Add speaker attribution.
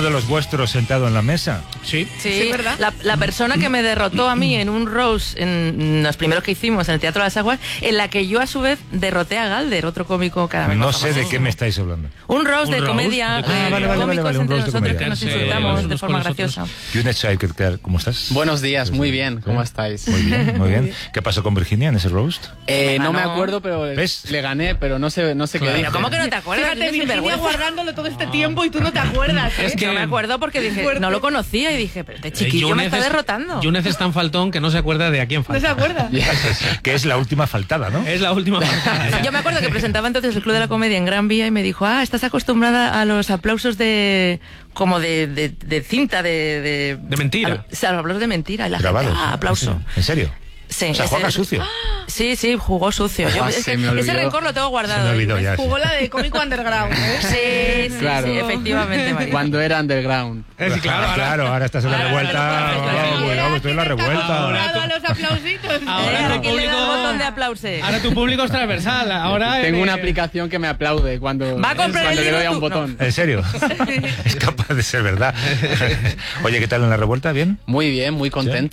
Speaker 1: de los vuestros sentado en la mesa.
Speaker 2: Sí,
Speaker 3: Sí,
Speaker 2: ¿verdad?
Speaker 3: la persona que me derrotó a mí en un roast, en los primeros que hicimos en el Teatro de las Aguas, en la que yo a su vez derroté a Galder, otro cómico cada vez
Speaker 1: No
Speaker 3: más
Speaker 1: sé de
Speaker 3: famoso.
Speaker 1: qué me estáis hablando.
Speaker 3: Un roast de
Speaker 2: roast
Speaker 3: comedia,
Speaker 2: de comedia.
Speaker 1: Vale,
Speaker 3: cómicos
Speaker 1: un
Speaker 3: entre
Speaker 1: roast de
Speaker 3: nosotros
Speaker 1: comedia.
Speaker 3: que nos
Speaker 2: Sí,
Speaker 3: insultamos de
Speaker 2: unos
Speaker 3: forma
Speaker 2: con nosotros.
Speaker 3: graciosa.
Speaker 1: Yunet Shaikert, ¿cómo estás?
Speaker 4: Buenos días, muy bien, ¿cómo estáis?
Speaker 1: Muy bien, muy bien. ¿Qué pasó con Virginia en ese roast?
Speaker 4: No me
Speaker 3: ganó.
Speaker 4: acuerdo, pero
Speaker 1: ¿Ves?
Speaker 4: le gané, pero no sé qué
Speaker 2: Claro.
Speaker 4: dije.
Speaker 3: Pero ¿cómo que no te acuerdas?
Speaker 2: Fíjate,
Speaker 3: Tienes
Speaker 2: Virginia
Speaker 3: sinvergüenza.
Speaker 2: guardándolo todo este tiempo y tú no te acuerdas. ¿eh?
Speaker 3: Es que no me acuerdo porque dije,
Speaker 2: Fuerte.
Speaker 3: no lo conocía y dije, pero este chiquillo me está derrotando.
Speaker 5: Yunez es tan faltón que no se acuerda de a quién
Speaker 2: ¿No se
Speaker 5: falta.
Speaker 2: acuerda?
Speaker 1: Que es la última faltada, ¿no?
Speaker 5: Es la última falta.
Speaker 3: Yo me acuerdo que presentaba entonces el Club de la Comedia en Gran Vía y me dijo, estás acostumbrada a los aplausos de cinta, de
Speaker 5: mentira.
Speaker 3: O sea, los aplausos de mentira. Y la
Speaker 1: Grabados.
Speaker 3: gente, aplauso.
Speaker 1: ¿En serio?
Speaker 3: Sí,
Speaker 1: O sea, juega sucio.
Speaker 3: Sí, jugó sucio. Yo, es
Speaker 4: se
Speaker 3: que
Speaker 4: me olvidó.
Speaker 3: ese rencor lo tengo guardado.
Speaker 1: Se me olvidó ya.
Speaker 2: Jugó la de cómico underground, ¿eh?
Speaker 3: Sí,
Speaker 4: Claro.
Speaker 3: sí, efectivamente, María.
Speaker 4: Cuando era underground.
Speaker 5: Sí, claro,
Speaker 1: Ahora estás en la
Speaker 3: Ahora
Speaker 1: revuelta.
Speaker 3: no puedes hacer
Speaker 1: Bueno, estoy en la revuelta.
Speaker 2: Acostumbrado a los aplausitos.
Speaker 5: Ahora
Speaker 3: ¿A
Speaker 5: tu
Speaker 3: quién le da el
Speaker 5: público-
Speaker 3: botón de aplauso?
Speaker 5: Ahora tu público es transversal. Ahora
Speaker 4: Tengo una aplicación que me aplaude cuando,
Speaker 3: Va a comprar
Speaker 4: cuando
Speaker 3: el
Speaker 4: le doy
Speaker 3: libro
Speaker 4: a un
Speaker 3: tú.
Speaker 4: botón.
Speaker 1: ¿En serio? Es capaz de ser verdad. Oye, ¿qué tal en la revuelta? ¿Bien?
Speaker 4: Muy bien, muy contento.